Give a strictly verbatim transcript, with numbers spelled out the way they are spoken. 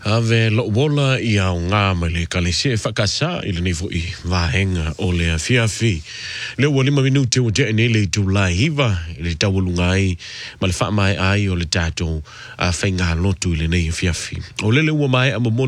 Ave lo wola I au ngā mai le kalese whakasa I le nevo I vahenga o le fiafi. Le ua lima minute o te ene le tu la hiva I le tawalunga ai ma le wha mai ai o le tato a whainga lotu I le nei fiafi. O le le ua mai a